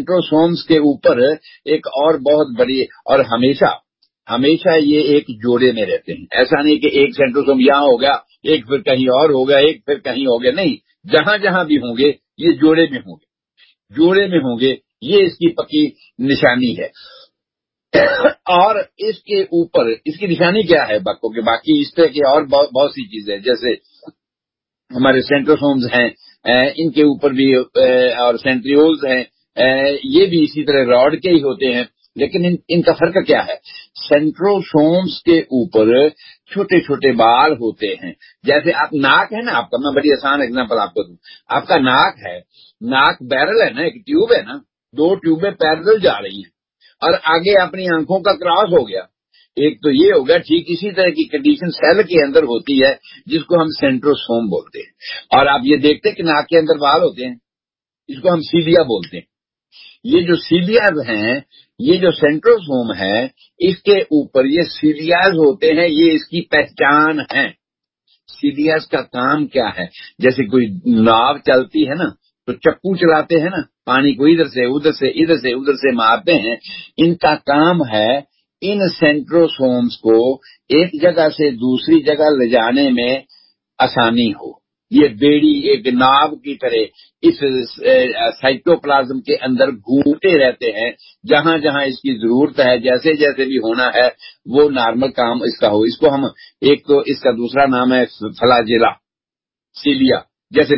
Centrosomes के ऊपर एक और बहुत बड़ी, और हमेशा ये एक जोड़े में रहते हैं। ऐसा नहीं कि एक सेंट्रोसोम यहाँ हो गया, एक फिर कहीं और हो गया, एक फिर कहीं हो गया, नहीं, जहां जहां भी होंगे ये जोड़े में होंगे, ये इसकी पक्की निशानी है। और इसके ऊपर इसकी निशानी क्या है बक्कों के, बाकी इस तरह की और बहुत सी चीजें, जैसे हमारे सेंट्रोसोम्स हैं, इनके ऊपर भी, और सेंट्रियोल्स हैं, ये भी इसी तरह रॉड के ही होते हैं। लेकिन इनका फर्क क्या है? सेंट्रोसोम्स के ऊपर छोटे छोटे बाल होते हैं। जैसे आप नाक है ना आपका, मैं बड़ी आसान एग्जांपल आपको दूं। आपका नाक है, नाक बैरल है ना, एक ट्यूब है ना, दो ट्यूबें पैरेलल जा रही हैं, और आगे अपनी आंखों का क्रॉस हो गया। एक तो ये हो गया। ठीक इसी तरह की कंडीशन सेल के अंदर होती है, जिसको हम सेंट्रोसोम बोलते हैं। और आप ये देखते हैं कि नाक के अंदर बाल होते हैं, इसको हम सीलिया बोलते हैं। ये जो सीलियाज हैं, ये जो सेंट्रोसोम है, इसके ऊपर ये सीलियाज होते हैं, ये इसकी पहचान है। सीलियाज का काम क्या है? जैसे कोई नाव चलती है ना, तो चप्पू चलाते हैं ना, पानी को इधर से उधर से मारते हैं। इनका काम है इन सेंट्रोसोम्स को एक जगह से दूसरी जगह ले जाने में आसानी हो। ये बेड़ी एक नाव की तरह इस साइटोप्लाज्म के अंदर घूमते रहते हैं, जहां जहां इसकी जरूरत है, जैसे जैसे भी होना है वो नॉर्मल काम इसका हो। इसको हम, एक तो इसका दूसरा नाम है फ्लाजेला, सीलिया। जैसे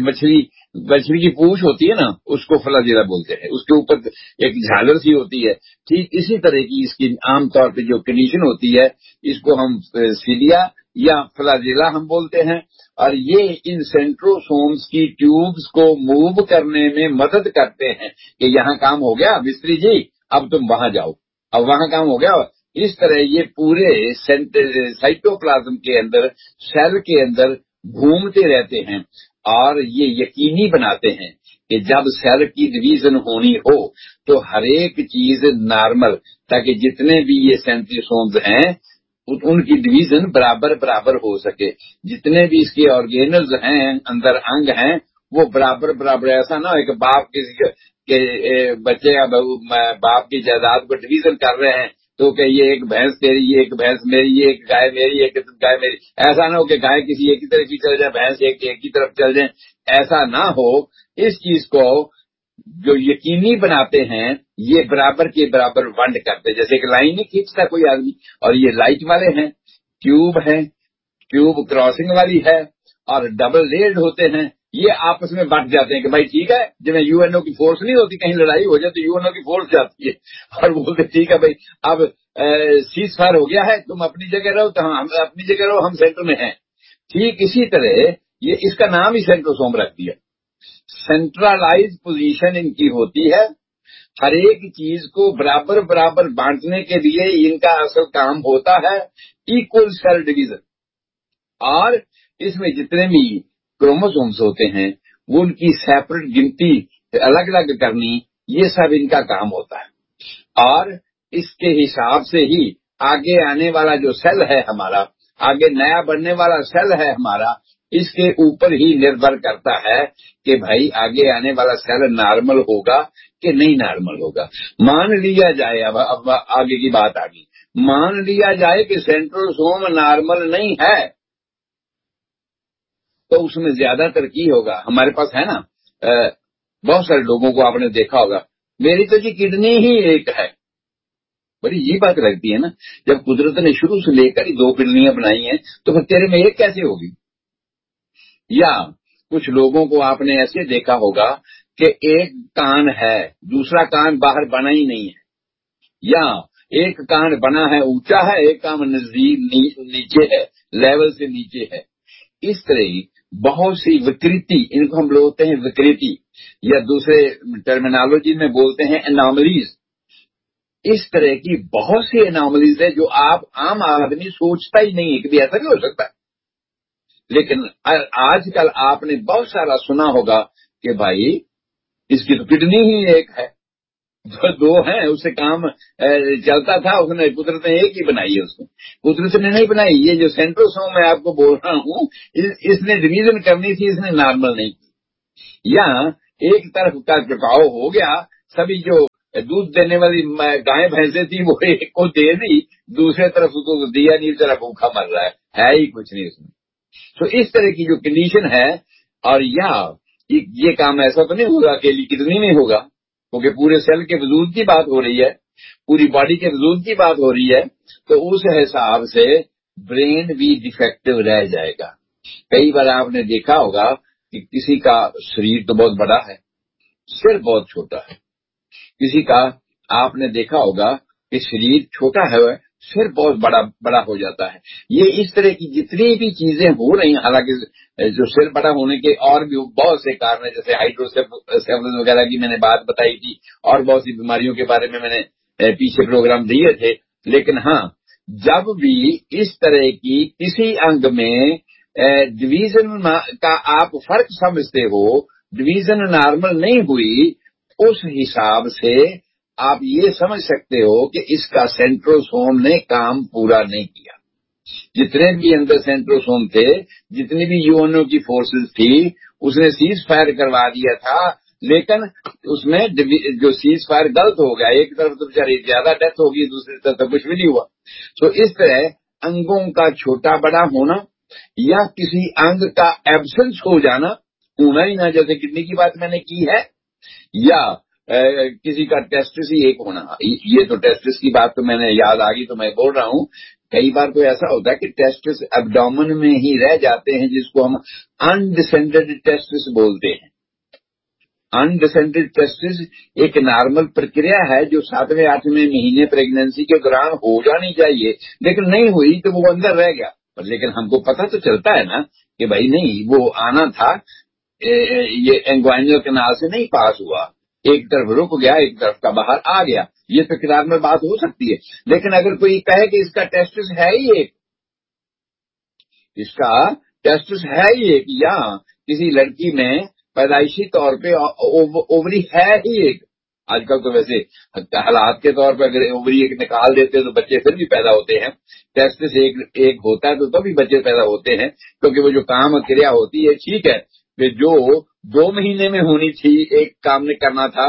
मछली की पूंछ होती है ना, उसको फ्लाजेला बोलते हैं, उसके ऊपर एक झालर सी होती है। ठीक इसी तरह की इसकी आमतौर पे जो कंडीशन होती है, इसको हम सीलिया या फ्लाजेला हम बोलते हैं। और ये इन सेंट्रोसोम्स की ट्यूब्स को मूव करने में मदद करते हैं कि यहाँ काम हो गया मिस्त्री जी, अब तुम वहां जाओ, अब वहां काम हो गया। इस तरह ये पूरे साइटोप्लाज्म के अंदर, सेल के अंदर घूमते रहते हैं, और ये यकीनी बनाते हैं कि जब सेल की डिवीजन होनी हो तो हर एक चीज नॉर्मल, ताकि जितने भी ये सेंट्रोसोम्स हैं उनकी डिवीजन बराबर बराबर हो सके। जितने भी इसके ऑर्गेनल्स हैं, अंदर अंग हैं, वो बराबर बराबर, ऐसा ना हो कि बाप किसी के बच्चे या बाप की जायदाद को डिवीजन कर रहे हैं, तो कि ये एक भैंस तेरी, ये एक भैंस मेरी, ये एक गाय मेरी, एक गाय मेरी। ऐसा ना हो कि गाय किसी एक ही तरफ की चल जाए, भैंस एक ही तरफ चल जाए, ऐसा ना हो। इस चीज को जो यकीनी बनाते हैं, ये बराबर के बराबर वंड करते हैं। जैसे एक लाइन ही खींचता कोई आदमी, और ये लाइट वाले हैं, ट्यूब है, ट्यूब क्रॉसिंग वाली है, और डबल लेड होते हैं। ये आपस में बट जाते हैं कि भाई ठीक है, जिन्हें यूएनओ की फोर्स नहीं होती, कहीं लड़ाई हो जाए तो यूएनओ की फोर्स जाती है, और बोलते ठीक है भाई, अब सीज फायर हो गया है, तुम अपनी जगह रहो, तो हम अपनी जगह रहो, हम सेंटर में हैं। ठीक इसी तरह ये, इसका नाम ही सेंट्रोसोम रख दिया। सेंट्रलाइज पोजीशन इनकी होती है। हर एक चीज को बराबर बराबर बांटने के लिए इनका असल काम होता है इक्वल सेल डिवीजन। और इसमें जितने भी क्रोमोसोम्स होते हैं, वो उनकी सेपरेट गिनती अलग अलग करनी, ये सब इनका काम होता है। और इसके हिसाब से ही आगे आने वाला जो सेल है हमारा, आगे नया बनने वाला सेल है हमारा, इसके ऊपर ही निर्भर करता है कि भाई आगे आने वाला सेल नॉर्मल होगा कि नहीं नॉर्मल होगा। मान लिया जाए, अब आगे की बात आ गई, मान लिया जाए कि सेंट्रोसोम नॉर्मल नहीं है, तो उसमें ज्यादातर की होगा, हमारे पास है ना, बहुत सारे लोगों को आपने देखा होगा, मेरी तो जी किडनी ही एक है। बड़ी ये बात लगती है ना, जब कुदरत ने शुरू से लेकर ही दो किडनियां बनाई हैं, तो फिर तेरे में एक कैसे होगी? या कुछ लोगों को आपने ऐसे देखा होगा कि एक कान है, दूसरा कान बाहर बना ही नहीं है, या एक कान बना है ऊंचा है, एक कान नजदीक नीचे है, लेवल से नीचे है। इस तरह ही बहुत सी विकृति, इनको हम बोलते हैं विकृति, या दूसरे टर्मिनोलॉजी में बोलते हैं एनॉमलीज। इस तरह की बहुत सी एनॉमलीज है जो आप आम आदमी सोचता ही नहीं है कि भी ऐसा भी हो सकता है। लेकिन आजकल आपने बहुत सारा सुना होगा कि भाई इसकी तो किडनी ही एक है, दो हैं, उससे काम चलता था, उसने कुदरत ने एक ही बनाई है, उसको कुदरत ने नहीं बनाई। ये जो सेंट्रोसोम मैं आपको बोल रहा हूँ, इसने डिवीजन करनी थी, इसने नॉर्मल नहीं की। या एक तरफ का झुकाव हो गया, सभी जो दूध देने वाली गाय भैंसे थी, वो एक को दे दी, दूसरे तरफ उसको दिया नहीं, बेचारा भूखा मर रहा है ही कुछ नहीं उसमें। तो इस तरह की जो कंडीशन है, और ये काम ऐसा तो नहीं होगा अकेली किडनी में होगा, क्योंकि पूरे सेल के वजूद की बात हो रही है, पूरी बॉडी के वजूद की बात हो रही है, तो उस हिसाब से ब्रेन भी डिफेक्टिव रह जाएगा। कई बार आपने देखा होगा कि किसी का शरीर तो बहुत बड़ा है, सिर बहुत छोटा है, किसी का आपने देखा होगा कि शरीर छोटा है, सिर बहुत बड़ा हो जाता है। ये इस तरह की जितनी भी चीजें हो रही हैं, हालांकि जो सिर बड़ा होने के और भी बहुत से कारण है, जैसे हाइड्रोसेफलस वगैरह की मैंने बात बताई थी, और बहुत सी बीमारियों के बारे में मैंने पीछे प्रोग्राम दिए थे। लेकिन हाँ, जब भी इस तरह की किसी अंग में डिवीजन का आप फर्क समझते हो, डिवीजन नॉर्मल नहीं हुई, उस हिसाब से आप ये समझ सकते हो कि इसका सेंट्रोसोम ने काम पूरा नहीं किया। जितने भी अंदर सेंट्रोसोम थे, जितनी भी यूएनओ की फोर्सेस थी, उसने सीज फायर करवा दिया था, लेकिन उसमें जो सीज फायर गलत हो गया, एक तरफ तो बेचारी ज्यादा डेथ होगी, दूसरी तरफ तो कुछ भी नहीं हुआ। तो इस तरह अंगों का छोटा बड़ा होना या किसी अंग का एब्सेंस हो जाना, होना ही ना, जैसे किडनी की बात मैंने की है, या किसी का टेस्टिस ही एक होना, ये तो टेस्टिस की बात तो मैंने याद आ गई तो मैं बोल रहा हूं। कई बार तो ऐसा होता है कि टेस्टिस एब्डोमेन में ही रह जाते हैं, जिसको हम अनडिसेंडेड टेस्टिस बोलते हैं। अनडिसेंडेड टेस्टिस एक नॉर्मल प्रक्रिया है जो 7वें 8वें महीने प्रेगनेंसी के दौरान हो जानी चाहिए, लेकिन नहीं हुई तो वो अंदर रह गया। पर लेकिन हमको पता तो चलता है ना कि भाई नहीं, वो आना था, ये एंग्वाइनल कैनाल से नहीं पास हुआ, एक तरफ रुक गया, एक तरफ का बाहर आ गया। ये तो किनार में बात हो सकती है। लेकिन अगर कोई कहे कि इसका टेस्टिस है ही एक, इसका टेस्टिस है ही एक, या किसी लड़की में पैदाइशी तौर पे ओवरी है ही एक, आजकल तो वैसे हालात के तौर पर अगर ओवरी एक निकाल देते हैं तो बच्चे फिर भी पैदा होते हैं, टेस्टिस एक होता है तो भी बच्चे पैदा होते हैं, क्योंकि वो जो काम क्रिया होती है, ठीक है, कि जो 2 महीने में होनी थी, एक काम ने करना था,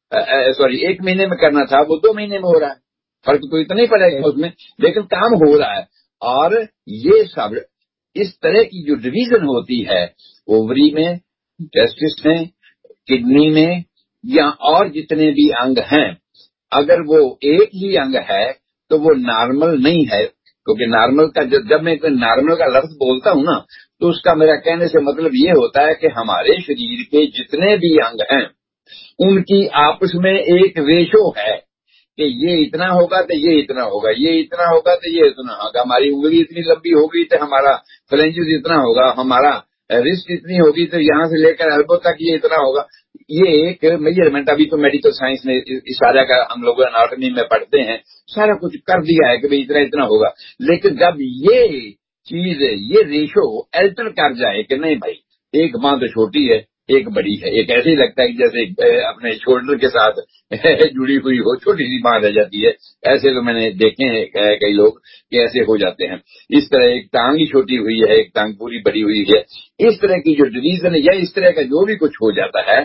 1 महीने में करना था, वो 2 महीने में हो रहा है। फर्क तो इतना ही पड़ेगा उसमें, लेकिन काम हो रहा है। और ये सब इस तरह की जो डिवीजन होती है ओवरी में, टेस्टिस में, किडनी में, या और जितने भी अंग हैं, अगर वो एक ही अंग है तो वो नॉर्मल नहीं है। क्योंकि नॉर्मल का जब मैं नॉर्मल का लफ्ज बोलता हूं ना, तो उसका मेरा कहने से मतलब ये होता है कि हमारे शरीर के जितने भी अंग हैं उनकी आपस में एक रेशो है कि ये इतना होगा तो ये इतना होगा, ये इतना होगा तो ये इतना होगा। हमारी उंगली इतनी लंबी होगी तो हमारा फ्लेंजेस इतना होगा, हमारा रिस्ट इतनी होगी तो यहां से लेकर एल्बो तक ये इतना होगा। ये एक मेजरमेंट, अभी तो मेडिकल साइंस ने इस सारा का, हम लोग एनाटॉमी में पढ़ते हैं, सारा कुछ कर दिया है कि भाई इतना इतना होगा। लेकिन जब ये चीज, ये रेशो अल्टर कर जाए कि नहीं भाई, एक बांह तो छोटी है, एक बड़ी है, एक ऐसे ही लगता है जैसे अपने शोल्डर के साथ जुड़ी हुई हो, छोटी सी बांह रह जाती है। ऐसे तो मैंने देखे हैं कई लोग कि ऐसे हो जाते हैं। इस तरह एक टांग ही छोटी हुई है, एक टांग पूरी बड़ी हुई है। इस तरह की जो डिवीजन है या इस तरह का जो भी कुछ हो जाता है,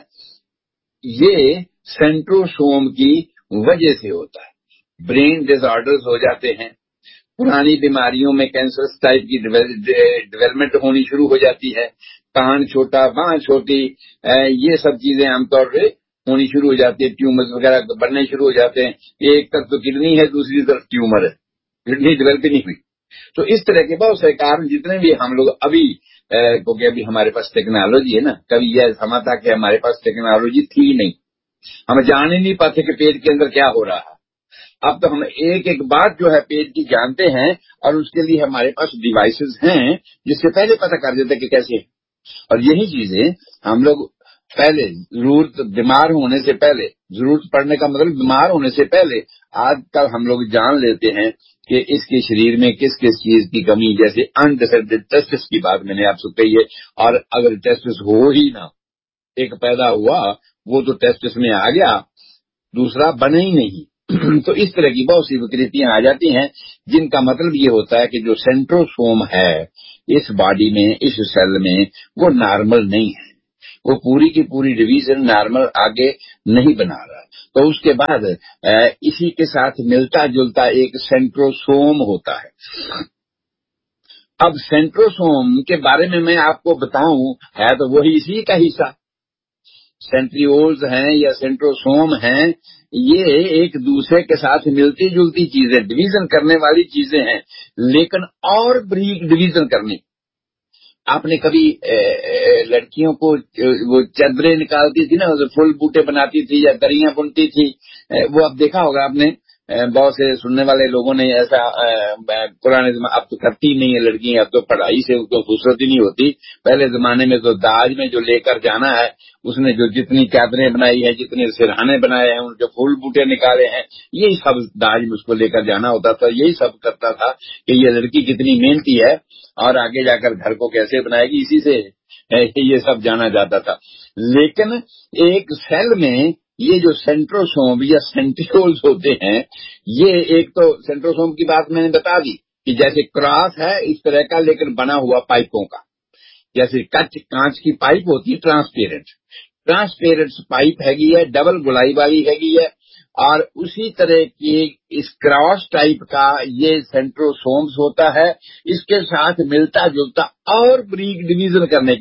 ये सेंट्रोसोम की वजह से होता है। ब्रेन डिसऑर्डर्स हो जाते हैं, पुरानी बीमारियों में कैंसर टाइप की डेवलपमेंट होनी शुरू हो जाती है, कान छोटा, बांह छोटी, ये सब चीजें आमतौर पे होनी शुरू हो जाती है, ट्यूमर्स वगैरह बनने शुरू हो जाते हैं। एक तरफ तो किडनी है, दूसरी तरफ ट्यूमर है, किडनी डेवलप ही नहीं हुई। तो इस तरह के बहुत सारे कारण जितने भी हम लोग अभी, क्योंकि अभी हमारे पास टेक्नोलॉजी है ना, कभी यह समा था कि हमारे पास टेक्नोलॉजी थी नहीं, हम जान ही नहीं पाते कि पेट के अंदर क्या हो रहा है। अब तो हम एक एक बात जो है पेट की जानते हैं, और उसके लिए हमारे पास डिवाइसेस हैं जिससे पहले पता कर देते कि कैसे है। और यही चीजें हम लोग पहले, जरूरत बीमार होने से पहले, जरूरत पड़ने का मतलब बीमार होने से पहले, आजकल हम लोग जान लेते हैं कि इसके शरीर में किस किस चीज की कमी, जैसे अनडिसेंडेड टेस्टिस की बात मैंने आपसे कही है। और अगर टेस्टिस हो ही ना, एक पैदा हुआ वो तो टेस्टिस में आ गया, दूसरा बने ही नहीं। तो इस तरह की बहुत सी विकृतियां आ जाती हैं, जिनका मतलब ये होता है कि जो सेंट्रोसोम है इस बॉडी में, इस सेल में, वो नॉर्मल नहीं है। وہ پوری کی پوری ڈویژن نارمل آگے نہیں بنا رہا. تو اس کے بعد اسی کے ساتھ ملتا جلتا ایک سینٹروسوم ہوتا ہے. اب سینٹروسوم کے بارے میں آپ کو بتاؤں، ہے تو وہی اسی کا حصہ. سینٹریولز ہیں یا سینٹروسوم ہیں، یہ ایک دوسرے کے ساتھ ملتی جلتی چیزیں، ڈویژن کرنے والی چیزیں ہیں، لیکن اور بریک ڈویژن کرنے. آپ نے کبھی لڑکیوں کو وہ چادریں نکالتی تھی نا، پھول بوٹے بناتی تھی یا دریاں بنتی تھی، وہ اب دیکھا ہوگا آپ نے، بہت سے سننے والے لوگوں نے ایسا پرانے زمانے، اب تو کرتی نہیں ہے لڑکیاں، اب تو پڑھائی سے اس کو فرصت ہی نہیں ہوتی. پہلے زمانے میں تو داج میں جو لے کر جانا ہے، اس نے جو جتنی چادریں بنائی ہیں، جتنے سرہانے بنائے ہیں، ان جو پھول بوٹے نکالے ہیں، یہی سب داج میں اس کو لے کر جانا ہوتا تھا. یہی سب کرتا تھا کہ یہ لڑکی کتنی محنتی ہے اور آگے جا کر گھر کو کیسے بنائے گی، اسی سے یہ سب جانا جاتا تھا. لیکن ایک سیل میں یہ جو سینٹروسوم یا سینٹریولز ہوتے ہیں، یہ ایک تو سینٹروسوم کی بات میں نے بتا دی کہ جیسے کراس ہے اس طرح کا، لیکن بنا ہوا پائپوں کا. جیسے کانچ کی پائپ ہوتی ہے ٹرانسپیرنٹ پائپ ہے، ڈبل گلائی والی ہے، اور اسی طرح کی اس کراس ٹائپ کا یہ سینٹروسومز ہوتا ہے. اس کے ساتھ ملتا جلتا اور بریک ڈویژن کرنے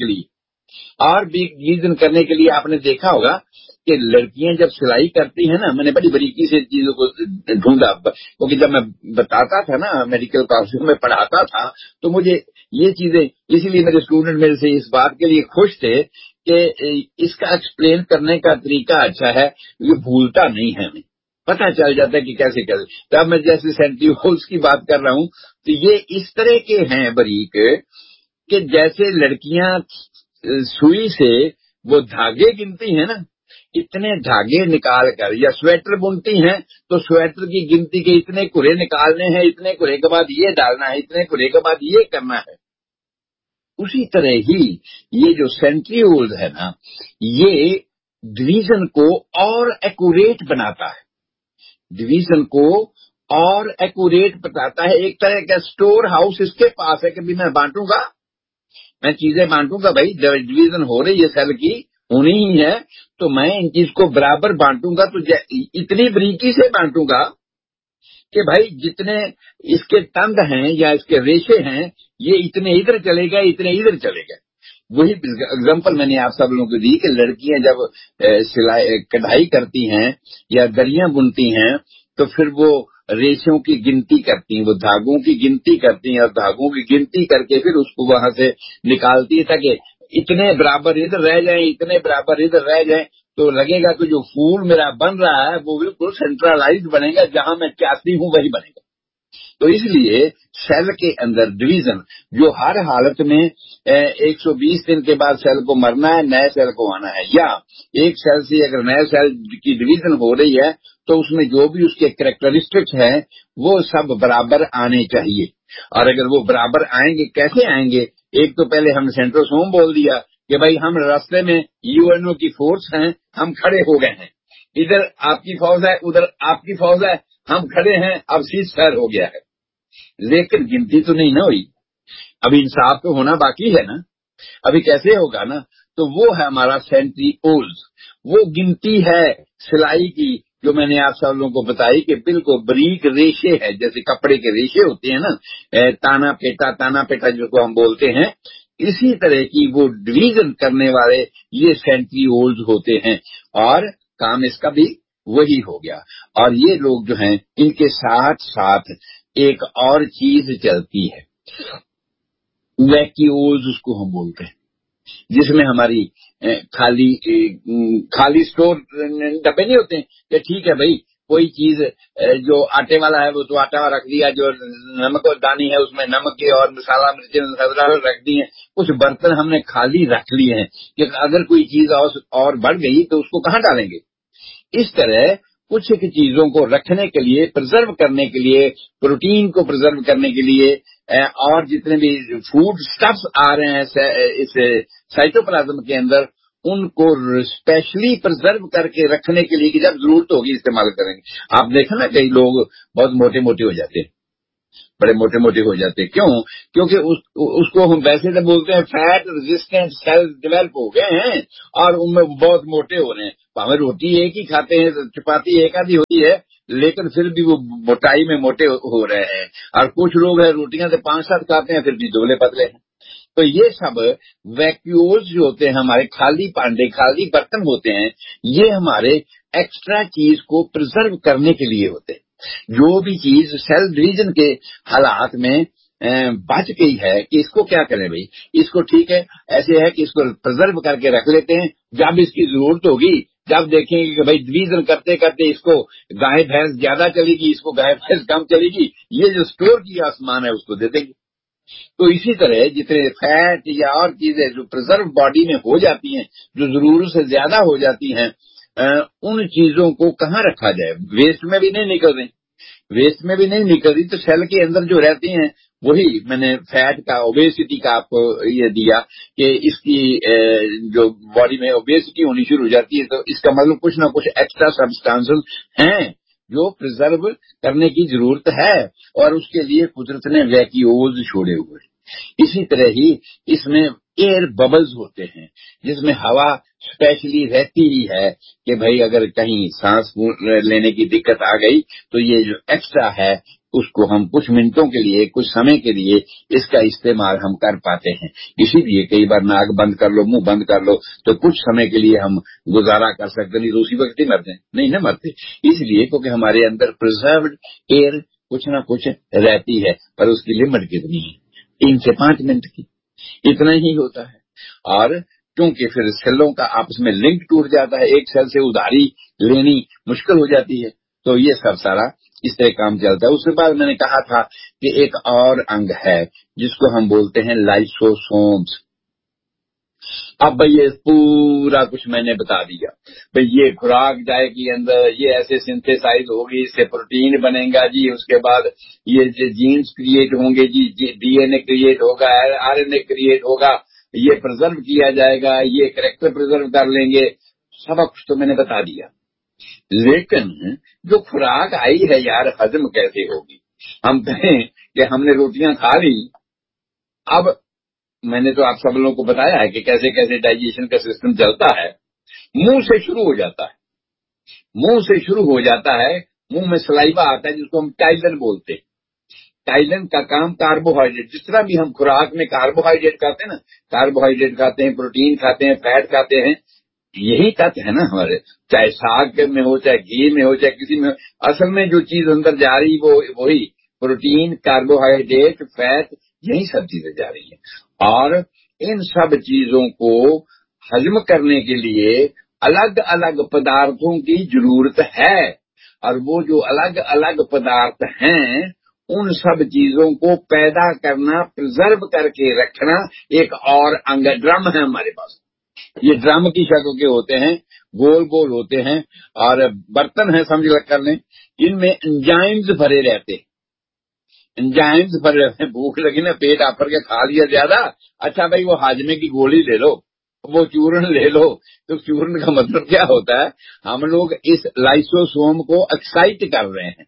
کے لیے آپ نے دیکھا ہوگا کہ لڑکیاں جب سلائی کرتی ہیں نا، میں نے بڑی باریکی سے چیزوں کو ڈھونڈا، کیونکہ جب میں بتاتا تھا نا، میڈیکل کالج میں پڑھاتا تھا، تو مجھے یہ چیزیں، اسی لیے میرے اسٹوڈنٹ میرے سے اس بات کے لیے خوش تھے کہ اس کا ایکسپلین کرنے کا طریقہ اچھا ہے، یہ بھولتا نہیں ہے، ہمیں پتہ چل جاتا ہے کہ کیسے. تو اب میں جیسے سینٹریولز کی بات کر رہا ہوں، تو یہ اس طرح کے ہیں باریک کہ جیسے لڑکیاں سوئی سے وہ دھاگے گنتی ہیں نا، اتنے دھاگے نکال کر، یا سویٹر بنتی ہیں تو سویٹر کی گنتی کے اتنے کرے نکالنے ہیں، اتنے کرے کے بعد یہ ڈالنا ہے، اتنے کرے کے بعد یہ کرنا ہے. اسی طرح ہی یہ جو سینٹریولز ہے نا، یہ ڈویژن کو اور ایکوریٹ بناتا ہے، بتاتا ہے. ایک طرح کا سٹور ہاؤس اس کے پاس ہے کہ بھی میں بانٹوں گا، میں چیزیں بانٹوں گا. بھائی ڈویژن ہو رہی ہے، سیل کی ہونی ہی ہے، تو میں ان چیز کو برابر بانٹوں گا، تو اتنی بریکی سے بانٹوں گا کہ بھائی جتنے اس کے تند ہیں یا اس کے ریشے ہیں، یہ اتنے ادھر چلے گئے، اتنے ادھر چلے گئے. وہی اگزامپل میں نے آپ سب لوگوں کو دی کہ لڑکیاں جب سلائی کڑھائی کرتی ہیں یا دریاں بنتی ہیں، تو پھر وہ ریشوں کی گنتی کرتی ہیں، وہ دھاگوں کی گنتی کرتی ہیں، اور دھاگوں کی گنتی کر کے پھر اس کو وہاں سے نکالتی ہے تاکہ اتنے برابر ادھر رہ جائیں، اتنے برابر ادھر رہ جائیں. تو لگے گا کہ جو پھول میرا بن رہا ہے وہ بالکل سینٹرلائز بنے گا، جہاں میں چاہتی ہوں وہی بنے گا. تو اس لیے سیل کے اندر ڈویژن جو ہر حالت میں 120 دن کے بعد سیل کو مرنا ہے، نئے سیل کو آنا ہے، یا ایک سیل سے اگر نئے سیل کی ڈویژن ہو رہی ہے تو اس میں جو بھی اس کے کریکٹرسٹکس ہیں وہ سب برابر آنے چاہیے. اور اگر وہ برابر آئیں گے، کیسے آئیں گے؟ ایک تو پہلے ہم نے سینٹروسوم بول دیا کہ بھائی ہم راستے میں UNO کی فورس ہیں، ہم کھڑے ہو گئے ہیں، ادھر آپ کی فوج ہے، ادھر آپ کی فوج ہے، ہم کھڑے ہیں، اب سیز فائر ہو گیا ہے. لیکن گنتی تو نہیں نہ ہوئی، ابھی انصاف تو ہونا باقی ہے نا. ابھی کیسے ہوگا نا؟ تو وہ ہے ہمارا سینٹریولز، وہ گنتی ہے سلائی کی جو میں نے آپ سب لوگوں کو بتائی کہ بالکل بریک ریشے ہے، جیسے کپڑے کے ریشے ہوتے ہیں نا، تانا پیٹا جس کو ہم بولتے ہیں، اسی طرح کی وہ ڈویژن کرنے والے یہ سینٹریولز ہوتے ہیں. اور کام اس کا بھی وہی ہو گیا. اور یہ لوگ جو ہیں، ان کے ساتھ ساتھ ایک اور چیز چلتی ہے، ویکیولز اس کو ہم بولتے ہیں، جس میں ہماری خالی سٹور ڈبے نہیں ہوتے ہیں کہ ٹھیک ہے بھائی کوئی چیز جو آٹے والا ہے وہ تو آٹا رکھ دیا، جو نمک اور دانی ہے اس میں نمک کے اور مسالہ مرچیں رکھ دی ہیں. کچھ برتن ہم نے خالی رکھ لیے ہیں کہ اگر کوئی چیز اور بڑھ گئی تو اس کو کہاں ڈالیں گے. اس طرح کچھ چیزوں کو رکھنے کے لیے، پرزرو کرنے کے لیے، پروٹین کو پرزرو کرنے کے لیے، اور جتنے بھی فوڈ سٹفز آ رہے ہیں اس سائٹوپلازم کے اندر، ان کو اسپیشلی پرزرو کر کے رکھنے کے لیے کہ جب ضرورت ہوگی استعمال کریں گے. آپ دیکھیں نا کئی لوگ بہت موٹے موٹے ہو جاتے ہیں، बड़े मोटे मोटे हो जाते हैं। क्यों? क्योंकि उसको हम वैसे तो बोलते हैं फैट रेजिस्टेंट सेल्स डेवलप हो गए हैं और उनमें बहुत मोटे हो रहे हैं। हमें रोटी एक ही खाते हैं, चपाती एक आधी होती है, लेकिन फिर भी वो मोटाई में मोटे हो रहे हैं। और कुछ लोग हैं रोटियां तो 5-7 खाते हैं, फिर भी दुबले पतले हैं। तो ये सब वैक्यूल्स जो होते हैं, हमारे खाली पांडे, खाली बर्तन होते हैं, ये हमारे एक्स्ट्रा चीज को प्रिजर्व करने के लिए होते हैं। जो भी चीज सेल डिवीजन के हालात में बच गई है कि इसको क्या करें भाई, इसको ठीक है ऐसे है कि इसको प्रिजर्व करके रख लेते हैं, जब इसकी जरूरत होगी, जब देखेंगे कि भाई डिवीजन करते करते इसको गाय भैंस ज्यादा चलेगी, इसको गाय भैंस कम चलेगी, ये जो स्टोर किया सामान है उसको दे देंगे। तो इसी तरह जितने फैट या और चीजें जो प्रिजर्व बॉडी में हो जाती हैं, जो जरूरत से ज्यादा हो जाती हैं, उन चीजों को कहाँ रखा जाए? वेस्ट में भी नहीं निकल रही, वेस्ट में भी नहीं निकल रही, तो सेल के अंदर जो रहती हैं वही मैंने फैट का, ओबेसिटी का आपको ये दिया कि इसकी जो बॉडी में ओबेसिटी होनी शुरू हो जाती है, तो इसका मतलब कुछ ना कुछ एक्स्ट्रा सब्सटेंसेस हैं जो प्रिजर्व करने की जरूरत है, और उसके लिए कुदरत ने वैक्यूल्स छोड़े हुए। इसी तरह ही इसमें एयर बबल्स होते हैं, जिसमें हवा स्पेशली रहती ही है कि भाई अगर कहीं सांस लेने की दिक्कत आ गई तो ये जो एक्स्ट्रा है उसको हम कुछ मिनटों के लिए, कुछ समय के लिए इसका इस्तेमाल हम कर पाते हैं। इसीलिए कई बार नाक बंद कर लो, मुंह बंद कर लो, तो कुछ समय के लिए हम गुजारा कर सकते, नहीं तो उसी वक्त ही मरते नहीं ना मरते। इसलिए क्योंकि हमारे अंदर प्रिजर्व्ड एयर कुछ ना कुछ रहती है, पर उसकी लिमिट कितनी है? 3 से 5 मिनट की, इतना ही होता है। और क्योंकि फिर सेलों का आपस में लिंक टूट जाता है, एक सेल से उधारी लेनी मुश्किल हो जाती है, तो ये सब सारा इस तरह काम चलता है। उसके बाद मैंने कहा था कि एक और अंग है जिसको हम बोलते हैं लाइसोसोम्स। अब भाई ये पूरा कुछ मैंने बता दिया, भाई ये खुराक जाएगी अंदर, ये ऐसे सिंथेसाइज होगी, इससे प्रोटीन बनेगा जी, उसके बाद ये जीन्स क्रिएट होंगे जी, डीएनए क्रिएट होगा, आरएनए क्रिएट होगा, ये प्रिजर्व किया जाएगा, ये कैरेक्टर प्रिजर्व कर लेंगे, सब कुछ तो मैंने बता दिया। लेकिन जो खुराक आई है यार, हजम कैसे होगी? हम कहें कि हमने रोटियां खा ली, अब मैंने तो आप सब लोगों को बताया है कि कैसे कैसे डाइजेशन का सिस्टम चलता है। मुंह से शुरू हो जाता है, मुंह से शुरू हो जाता है, मुंह में सलाइवा आता है जिसको हम टाइलन बोलते हैं। टाइलन का काम कार्बोहाइड्रेट, जिस तरह भी हम खुराक में कार्बोहाइड्रेट खाते हैं ना, कार्बोहाइड्रेट खाते हैं, प्रोटीन खाते हैं, फैट खाते हैं, यही तत्व है ना हमारे, चाहे साग में हो, चाहे घी में हो, चाहे किसी में हो, असल में जो चीज अंदर जा रही वो वही प्रोटीन, कार्बोहाइड्रेट, फैट, यही सब चीजें जा रही हैं। और इन सब चीजों को हजम करने के लिए अलग अलग पदार्थों की जरूरत है, और वो जो अलग अलग पदार्थ हैं उन सब चीजों को पैदा करना, प्रिजर्व करके रखना एक और अंग ड्रम है हमारे पास। ये ड्रम की शक्ल के होते हैं, गोल गोल होते हैं, और बर्तन है समझ कर लें, इनमें एंजाइम्स भरे रहते हैं, एंजाइम्स भरे रहते हैं। भूख लगी ना, पेट आफर के खा लिया ज्यादा, अच्छा भाई वो हाजमे की गोली ले लो, वो चूर्ण ले लो। तो चूर्ण का मतलब क्या होता है? हम लोग इस लाइसोसोम को एक्साइट कर रहे हैं,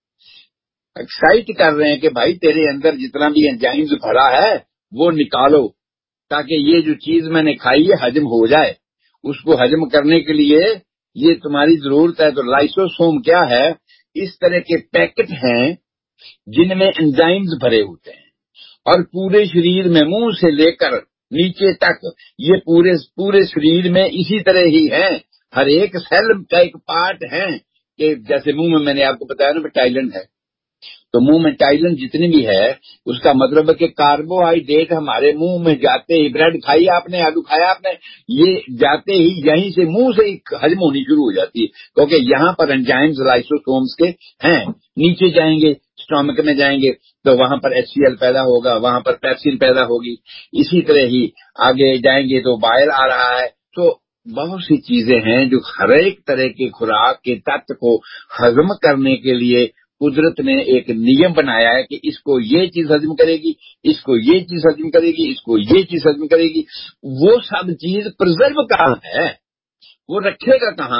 एक्साइट कर रहे हैं कि भाई तेरे अंदर जितना भी एंजाइम्स भरा है वो निकालो, ताकि ये जो चीज मैंने खाई है हजम हो जाए। उसको हजम करने के लिए ये तुम्हारी जरूरत है। तो लाइसोसोम क्या है? इस तरह के पैकेट हैं जिनमें एंजाइम्स भरे होते हैं, और पूरे शरीर में मुंह से लेकर नीचे तक ये पूरे पूरे शरीर में इसी तरह ही है। हर एक सेल का एक पार्ट है कि जैसे मुंह में मैंने आपको बताया ना टाइलन है, तो मुंह में टाइलन जितनी भी है उसका मतलब है कि कार्बोहाइड्रेट हमारे मुंह में जाते ही, ब्रेड खाई आपने, आलू खाया आपने, ये जाते ही यहीं से मुंह से ही हजम होनी शुरू हो जाती है, क्योंकि यहाँ पर एंजाइम्स लाइसोसोम्स के हैं। नीचे जाएंगे, स्टोमक में जाएंगे, तो वहां पर HCl पैदा होगा, वहां पर पेप्सिन पैदा होगी। इसी तरह ही आगे जाएंगे तो बाइल आ रहा है। तो बहुत सी चीजें हैं जो हर एक तरह के खुराक के तत्व को हजम करने के लिए कुदरत ने एक नियम बनाया है कि इसको ये चीज हजम करेगी, इसको ये चीज हजम करेगी, इसको ये चीज हजम करेगी। वो सब चीज प्रिजर्व कहाँ है? वो रखेगा कहाँ?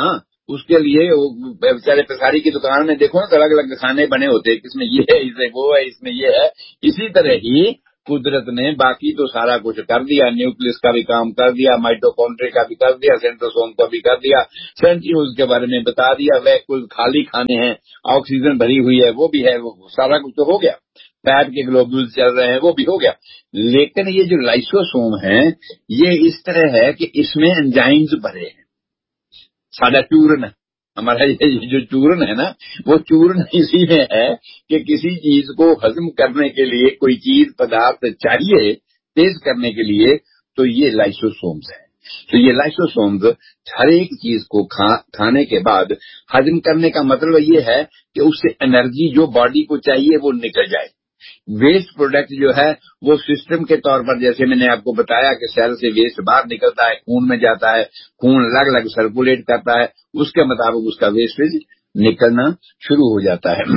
اس کے لیے بیچارے پساری کی دکان میں دیکھو نا تو الگ الگ کھانے بنے ہوتے ہیں، اس میں یہ ہے، اس میں وہ ہے، اس میں یہ ہے. اسی طرح ہی قدرت نے باقی تو سارا کچھ کر دیا، نیوکلس کا بھی کام کر دیا، مائٹوکونڈریا کا بھی کر دیا، سینٹروسوم کا بھی کر دیا، سینٹریولز کے بارے میں بتا دیا، ویکیول خالی کھانے ہیں، آکسیجن بھری ہوئی ہے وہ بھی ہے، وہ سارا کچھ تو ہو گیا، فیٹ کے گلوبول چل رہے ہیں وہ بھی ہو گیا. لیکن یہ جو لائسوسوم ہے یہ اس طرح ہے کہ اس میں انزائمز بھرے ہیں. سادہ چورن ہے ہمارا، یہ جو چورن ہے نا وہ چورن اسی میں ہے کہ کسی چیز کو ہضم کرنے کے لیے کوئی چیز پدارتھ چاہیے تیز کرنے کے لیے، تو یہ لائسوسومز ہے. تو یہ لائسوسومز ہر ایک چیز کو کھانے کے بعد ہضم کرنے کا مطلب یہ ہے کہ اس سے انرجی جو باڈی کو چاہیے وہ نکل جائے. ویسٹ پروڈکٹ جو ہے وہ سسٹم کے طور پر، جیسے میں نے آپ کو بتایا کہ سیل سے ویسٹ باہر نکلتا ہے، خون میں جاتا ہے، خون الگ الگ سرکولیٹ کرتا ہے، اس کے مطابق اس کا ویسٹیج نکلنا شروع ہو جاتا ہے.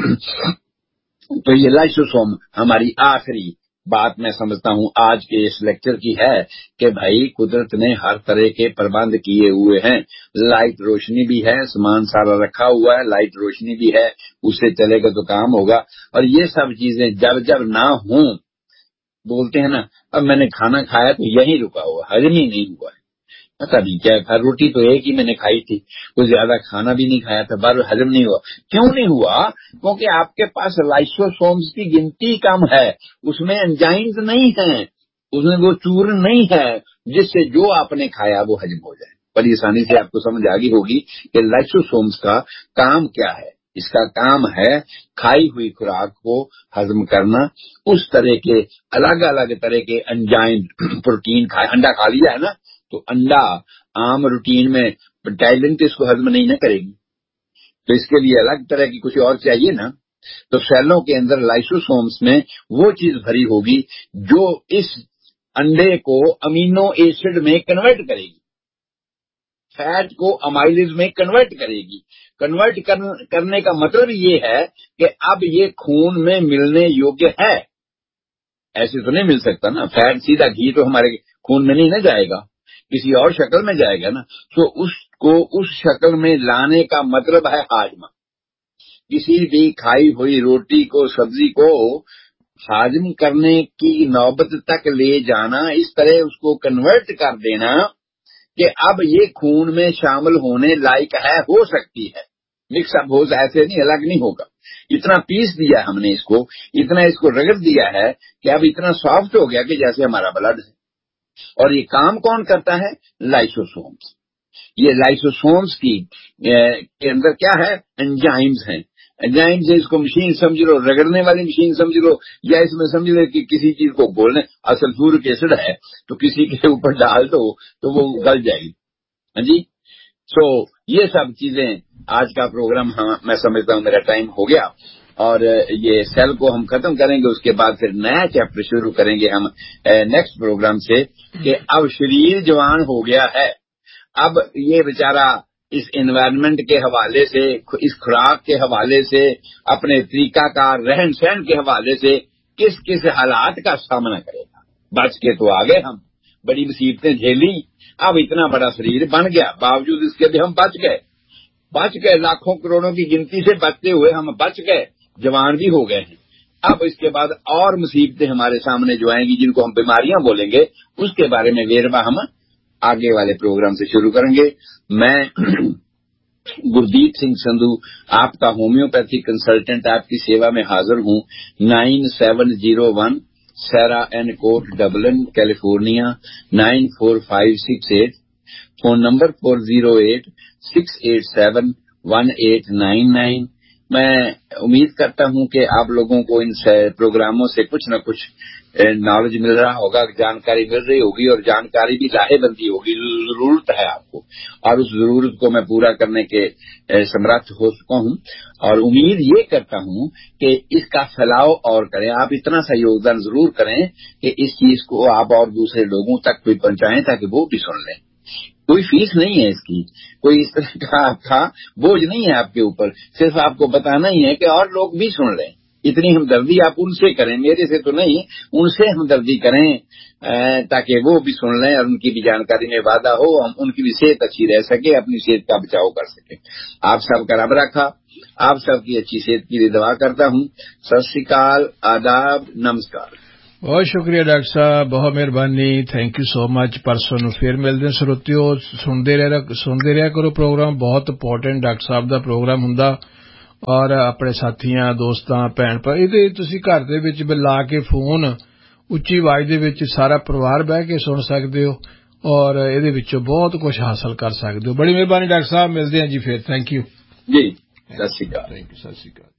تو یہ لائسوسوم ہماری آخری بات میں سمجھتا ہوں آج کے اس لیکچر کی ہے کہ بھائی قدرت نے ہر طرح کے پربند کیے ہوئے ہیں. لائٹ روشنی بھی ہے، سامان سارا رکھا ہوا ہے، لائٹ روشنی بھی ہے، اس سے چلے گا تو کام ہوگا. اور یہ سب چیزیں جب نہ ہوں، بولتے ہیں نا اب میں نے کھانا کھایا تو یہیں رکا ہوا، ہضم ہی نہیں ہوا ہے. پتا نہیں کیا کھا، روٹی تو ایک ہی میں نے کھائی تھی، کوئی زیادہ کھانا بھی نہیں کھایا تھا، بار ہضم نہیں ہوا. کیوں نہیں ہوا؟ کیونکہ آپ کے پاس لائسوسومز کی گنتی کم ہے، اس میں انزائمز نہیں ہیں، اس میں وہ چورن نہیں ہے جس سے جو آپ نے کھایا وہ ہضم ہو جائے. بڑی آسانی سے آپ کو سمجھ آگی ہوگی کہ لائسوسومز کا کام کیا ہے. اس کا کام ہے کھائی ہوئی خوراک کو ہضم کرنا. اس طرح کے الگ الگ طرح کے انزائم، پروٹین کھائے، انڈا کھا لیا ہے نا تو انڈا عام روٹین میں ٹائلنٹ اس کو ہضم نہیں نہ کرے گی، تو اس کے لیے الگ طرح کی کچھ اور چاہیے نا. تو سیلوں کے اندر لائسوسومز میں وہ چیز بھری ہوگی جو اس انڈے کو امینو ایسڈ میں کنورٹ کرے گی، فیٹ کو امائلز میں کنورٹ کرے گی. کنورٹ کرنے کا مطلب یہ ہے کہ اب یہ خون میں ملنے یوگیہ ہے. ایسے تو نہیں مل سکتا نا، فیٹ سیدھا گھی تو ہمارے خون میں نہیں نہ جائے گا، کسی اور شکل میں جائے گا نا. تو اس کو اس شکل میں لانے کا مطلب ہے ہاضمہ. کسی بھی کھائی ہوئی روٹی کو، سبزی کو ہاضم کرنے کی نوبت تک لے جانا، اس طرح اس کو کنورٹ کر دینا کہ اب یہ خون میں شامل ہونے لائق ہے، ہو سکتی ہے. مکس اپ ہو، ایسے نہیں الگ نہیں ہوگا. اتنا پیس دیا ہم نے اس کو، اتنا اس کو رگڑ دیا ہے کہ اب اتنا سافٹ ہو گیا کہ جیسے ہمارا بلڈ ہے. اور یہ کام کون کرتا ہے؟ لائسوسومز. یہ لائسوسومز کے اندر کیا ہے؟ انزائمز ہیں. انزائمز اس کو مشین سمجھ لو، رگڑنے والی مشین سمجھ لو، یا اس میں سمجھ لو کہ کسی چیز کو گولنے، سلفورک ایسڈ ہے تو کسی کے اوپر ڈال دو تو وہ گل جائے گی. ہاں جی. سو یہ سب چیزیں آج کا پروگرام میں سمجھتا ہوں میرا ٹائم ہو گیا، اور یہ سیل کو ہم ختم کریں گے. اس کے بعد پھر نیا چیپٹر شروع کریں گے ہم نیکسٹ پروگرام سے کہ اب شریر جوان ہو گیا ہے. اب یہ بیچارہ اس انوائرمنٹ کے حوالے سے، اس خوراک کے حوالے سے، اپنے طریقہ کار رہن سہن کے حوالے سے کس کس حالات کا سامنا کرے گا. بچ کے تو آگے ہم بڑی مصیبتیں جھیلی، اب اتنا بڑا شریر بن گیا، باوجود اس کے بھی ہم بچ گئے، لاکھوں کروڑوں کی گنتی سے بچتے ہوئے ہم بچ گئے، جوان بھی ہو گئے ہیں. اب اس کے بعد اور مصیبتیں ہمارے سامنے جو آئیں گی، جن کو ہم بیماریاں بولیں گے، اس کے بارے میں ویروا ہم آگے والے پروگرام سے شروع کریں گے. میں گردیپ سنگھ سندھو آپ کا ہومیوپیتھی کنسلٹنٹ آپ کی سیوا میں حاضر ہوں. 9701 سیرا این کوٹ ڈبلن کیلیفورنیا 94568. Phone number 408-687-1899. میں امید کرتا ہوں کہ آپ لوگوں کو ان پروگراموں سے کچھ نہ کچھ نالج مل رہا ہوگا، جانکاری مل رہی ہوگی، اور جانکاری بھی لاہے بندی ہوگی. ضرورت ہے آپ کو، اور اس ضرورت کو میں پورا کرنے کے سمرتھ ہو چکا ہوں. اور امید یہ کرتا ہوں کہ اس کا پھیلاؤ اور کریں. آپ اتنا سا یوگدان ضرور کریں کہ اس چیز کو آپ اور دوسرے لوگوں تک بھی پہنچائیں تاکہ وہ بھی سن لیں. کوئی فیس نہیں ہے اس کی، کوئی اس طرح کا آپ کا بوجھ نہیں ہے آپ کے اوپر، صرف آپ کو بتانا ہی ہے کہ اور لوگ بھی سن لیں. اتنی ہمدردی آپ ان سے کریں، میرے سے تو نہیں، ان سے ہمدردی کریں تاکہ وہ بھی سن لیں اور ان کی بھی جانکاری میں وعدہ ہو، ان کی بھی صحت اچھی رہ سکے، اپنی صحت کا بچاؤ کر سکے۔ آپ سب کا رب رکھا، آپ سب کی اچھی صحت کے لیے دعا کرتا ہوں۔ ست سری اکال، آداب، نمسکار۔ بہت شکریہ ڈاکٹر صاحب، بہت مہربانی، تھینک یو سو مچ۔ پرسوں نوں پھر ملਦੇ سروتیو، سنتے رہا کرو پروگرام، بہت امپورٹنٹ ڈاکٹر صاحب دا پروگرام ہوندا، اور اپنے ساتھیاں دوستاں بھن بھائی یہ تسی گھر دے وچ لا کے فون اچھی آواز دے وچ سارا پریوار بہ کے سن سکتے ہو، اور یہ بہت کچھ حاصل کر سکتے ہو۔ بڑی مہربانی ڈاکٹر صاحب، ملتے ہیں جی پھر، تھینک یو جی، ست سری اکال۔ تھینک یو، ست سری اکال۔